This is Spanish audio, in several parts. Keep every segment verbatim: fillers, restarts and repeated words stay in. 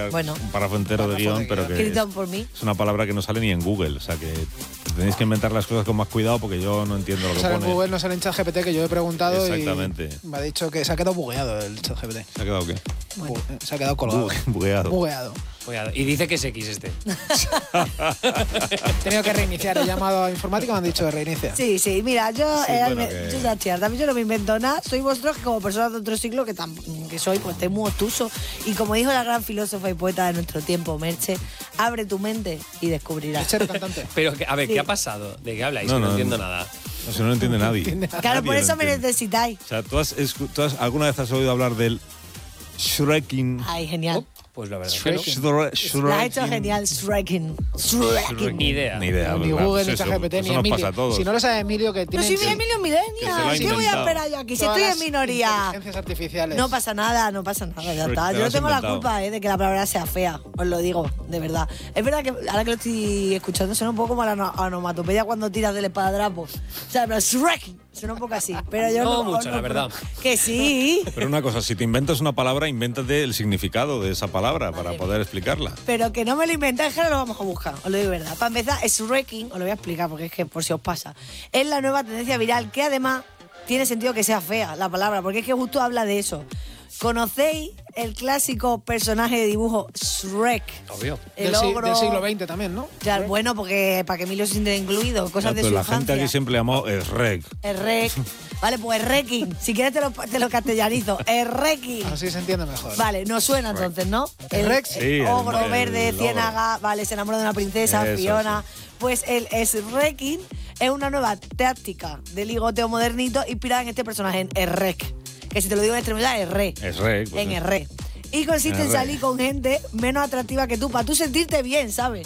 que bueno, un párrafo entero de guión, pero que escrito es, por mí. es una palabra que no sale ni en Google. O sea, que tenéis que inventar las cosas con más cuidado porque yo no entiendo lo que sale pone. en Google, no sale en ChatGPT, que yo he preguntado. Exactamente. Y me ha dicho que se ha quedado bugueado el ChatGPT. ¿Se ha quedado qué? Bueno. Bu- Se ha quedado colgado. Bu- bugueado. Bugueado. Y dice que es X este. He tenido que reiniciar. He llamado a informática y me han dicho que reinicia. Sí, sí, mira, yo, Sí, eh, bueno, me- que- yo ya estoy harta. A mí yo no me invento nada. Soy vosotros que como personas de otro siglo que, tam- que soy, pues estoy muy obtuso. Y como dijo la gran filósofa y poeta de nuestro tiempo, Merche, abre tu mente y descubrirás. Chero cantante. Pero, que- a ver, Sí. ¿qué ha pasado? ¿De qué habláis? No, que no, no, entiendo no. nada. No sé, no lo entiende nadie. Claro, Nadie por lo eso me entiende. necesitáis. O sea, ¿tú, has, escu- tú has- alguna vez has oído hablar del Shreking? Ay, genial. Pues la verdad. que no. Shre- La has hecho Shreking. genial, striking. Striking. Ni idea. Ni idea. Ni ¿verdad? Google, Pues ni eso, ChatGPT, eso ni nos Emilio. pasa a todos. Si no lo sabe Emilio, que No tiene... soy Emilio Que se lo ha Millennial. ¿Qué voy a inventado. esperar yo aquí? Si todas estoy las en minoría. inteligencias artificiales. No pasa nada, no pasa nada, ya Shrek, está. te Yo lo no has tengo la inventado. culpa eh, de que la palabra sea fea, os lo digo, de verdad. Es verdad que ahora que lo estoy escuchando suena un poco como la ano- onomatopeya cuando tiras del espadadrapo. O sea, pero Shrek, suena un poco así. Pero yo No no, mucho, la verdad. Que sí, Pero una cosa, si te inventas una palabra, invéntate el significado de esa palabra para poder explicarla. pero que no me lo inventé, es que ahora lo vamos a buscar, os lo digo de verdad. Para empezar, Shreking, os lo voy a explicar porque es que por si os pasa, es la nueva tendencia viral que además tiene sentido que sea fea la palabra, porque es que justo habla de eso. ¿Conocéis el clásico personaje de dibujo Shrek? Obvio. El Del, si- ogro. del siglo veinte también, ¿no? Ya, bueno, porque para que Emilio se sienta incluido, cosas Ya, de pero su la infancia. gente aquí siempre llamó Shrek. El rec. Vale, pues el reking. Si quieres te lo, te lo castellanizo. El reking. Así se entiende mejor. Vale, nos suena entonces, ¿no? El Rex. Sí, el- ogro el verde, ogro. ciénaga, vale, se enamoró de una princesa, Eso, Fiona. Pues el Shreking es una nueva táctica de ligoteo modernito inspirada en este personaje, en Errek. Que si te lo digo en extremidad, es re. Es Shrek. pues, En Erre. Y consiste En en Erre. salir con gente menos atractiva que tú, para tú sentirte bien, ¿sabes?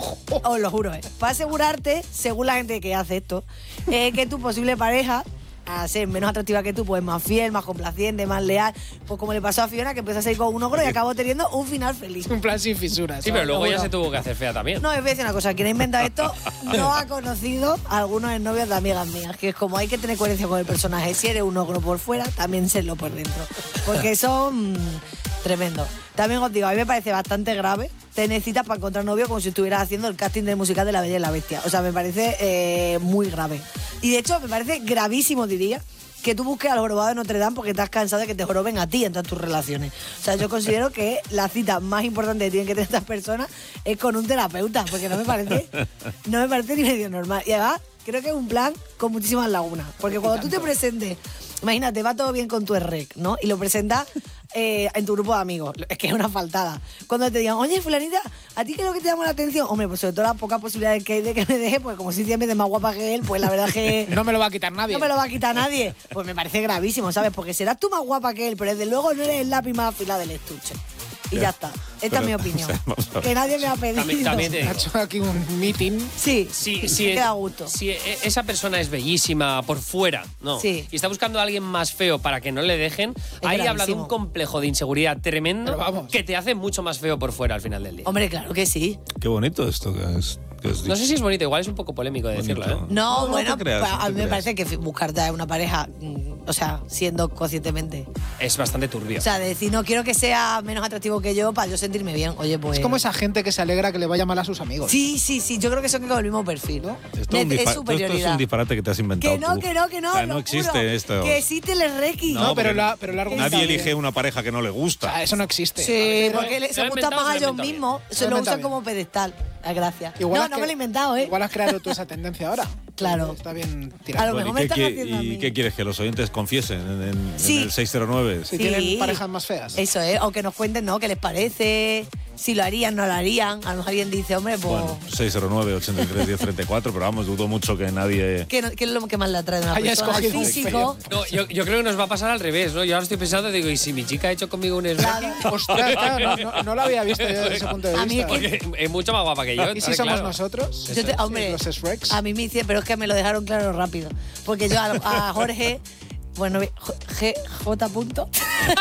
Os lo juro, ¿eh? Para asegurarte, según la gente que hace esto, eh, que tu posible pareja, a ser menos atractiva que tú, pues más fiel, más complaciente, más leal. Pues como le pasó a Fiona, que empezó a salir con un ogro y acabó teniendo un final feliz. Un plan sin fisuras. Sí, pero luego ya Seguro. se tuvo que hacer fea también. No, os voy a decir una cosa, quien ha inventado esto no ha conocido a algunos novios de amigas mías, que es como hay que tener coherencia con el personaje. Si eres un ogro por fuera, también serlo por dentro. Porque son mm, tremendos. También os digo, a mí me parece bastante grave tener citas para encontrar novio como si estuvieras haciendo el casting del musical de La Bella y la Bestia. O sea, me parece eh, muy grave. Y de hecho, me parece gravísimo, diría, que tú busques al jorobado de Notre Dame porque estás cansado de que te joroben a ti en todas tus relaciones. O sea, yo considero que la cita más importante que tienen que tener estas personas es con un terapeuta, porque no me parece, no me parece ni medio normal. Y además, creo que es un plan con muchísimas lagunas. Porque cuando tú te presentes, imagínate, va todo bien con tu rec, ¿no? Y lo presentas eh, en tu grupo de amigos. Es que es una faltada. Cuando te digan, oye, fulanita, ¿a ti qué es lo que te llama la atención? Hombre, pues sobre todo la poca posibilidad de que, de que me deje, pues como si siempre es más guapa que él, pues la verdad es que... No me lo va a quitar nadie. No me lo va a quitar nadie. Pues me parece gravísimo, ¿sabes? Porque serás tú más guapa que él, pero desde luego no eres el lápiz más afilado del estuche. Y ya está. Esta Pero, es mi opinión. o sea, vamos a ver. Que nadie me ha pedido. También, también te Ha digo. hecho aquí un meeting. Sí, Si, sí, si, queda a gusto. si e- esa persona es bellísima por fuera, ¿no? Sí. Y está buscando a alguien más feo para que no le dejen, ahí habla de gravísimo. un complejo de inseguridad tremendo Pero vamos. que te hace mucho más feo por fuera al final del día. Hombre, claro que sí. Qué bonito esto que es. Que es No sé si es bonito, igual es un poco polémico de bonito. decirlo, ¿eh? No, No, no bueno, te creas, pa- no a te mí me creas. parece que fi- buscarte a una pareja, mm, o sea, siendo conscientemente. Es bastante turbio. O sea, de decir, no quiero que sea menos atractivo que yo para yo sentirme bien. Oye, pues. Es como esa gente que se alegra que le vaya mal a sus amigos. Sí, sí, sí. Yo creo que son con el mismo perfil, ¿no? Esto es, un De- dispa- es todo esto es superioridad. un disparate que te has inventado. Que no, tú. que no, que no. O sea, lo no juro. existe esto. Que existe el Reiki. No, pero porque la- pero la argumenta Nadie bien. elige una pareja que no le O gusta. sea, eso no existe. Sí, porque lo le- se he gustan inventado, más a se lo he ellos inventado mismos, bien. se Lo he lo inventado usan como pedestal. Ah, gracias. Igual no, es no que- me lo he inventado, ¿eh? Igual has creado tú esa tendencia ahora. Claro. Está bien A tirado. lo Bueno, mejor me ¿y, están qué, haciendo a y mí. qué quieres? ¿Que los oyentes confiesen en, en- Sí. en el seis cero nueve? Si Sí. tienen parejas más feas. Eso es, o que nos cuenten, ¿no? ¿Qué les parece? Si lo harían, no lo harían. A lo mejor alguien dice, hombre, pues. Bueno, seis cero nueve, ochenta y tres, diez treinta y cuatro, pero vamos, dudo mucho que nadie... ¿Qué, no- qué es lo que más le atrae de una Haya persona? El escogido un físico. No, yo, yo creo que nos va a pasar al revés, ¿no? Yo ahora estoy pensando, digo, ¿y si mi chica ha hecho conmigo un smoking? Claro. Ostras, claro, no, no- no lo había visto yo desde ese punto de A mí vista. es que- Porque es mucho más guapa que yo. ¿Y si está somos claro. nosotros? Yo te- Sí, hombre, los Shreks. a mí me dice, pero es que me lo dejaron claro rápido. Porque yo a, a Jorge, bueno, G, J. punto,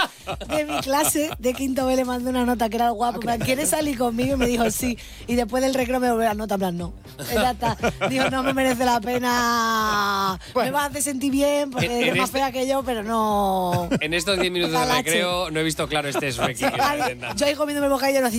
de mi clase de quinto B le mandé una nota que era el guapo. Me ¿quieres salir conmigo? Y me dijo sí. Y después del recreo me volvió la nota, en plan, no. Ya está. Dijo, no me merece la pena. Me Bueno. vas a hacer sentir bien porque En- en eres más este- fea que yo, pero no. En estos diez minutos de Talache. recreo no he visto claro este Shrek que Ay, intentando. yo ahí comiéndome el bocadillo, no